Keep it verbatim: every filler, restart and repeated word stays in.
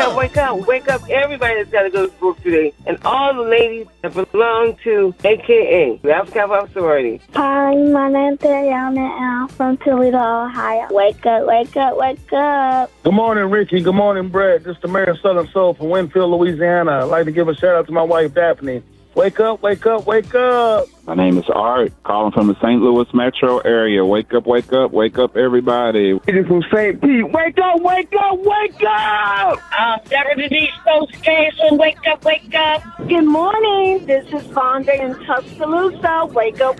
up, wake up, wake up. Everybody that's got to go to school today. And all the ladies that belong to A K A, the Alpha Kappa Sorority. Hi, my name's Ariana, and I'm from Toledo, Ohio. Wake up, wake up, wake up. Good morning, Ricky. Good morning, Brett. This is the Mayor of Southern Soul from Winfield, Louisiana. I'd like to give a shout out to my wife, Daphne. Wake up, wake up, wake up. My name is Art, calling from the Saint Louis metro area. Wake up, wake up, wake up, everybody. It is from Saint Pete. Wake up, wake up, wake up. Uh, Deborah Denise Spokesperson, wake up, wake up. Good morning. This is Fonda in Tuscaloosa. Wake up,